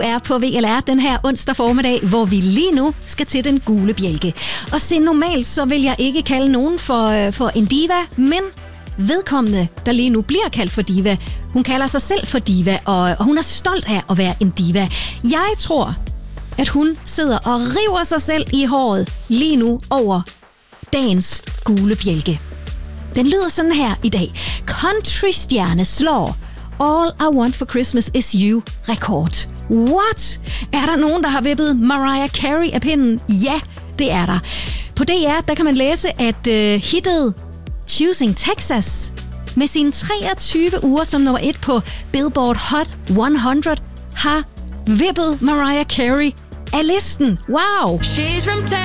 er på VLR den her onsdag formiddag, hvor vi lige nu skal til den gule bjælke. Og se, normalt så vil jeg ikke kalde nogen for en diva, men vedkommende, der lige nu bliver kaldt for diva, hun kalder sig selv for diva, og hun er stolt af at være en diva. Jeg tror, at hun sidder og river sig selv i håret lige nu over dagens gule bjælke. Den lyder sådan her i dag. Countrystjerne slår All I Want for Christmas Is You rekord. What? Er der nogen, der har vippet Mariah Carey af pinden? Ja, det er der. På DR, der kan man læse, at hittet Choosing Texas med sine 23 uger som nummer 1 på Billboard Hot 100 har vippet Mariah Carey af listen. Wow!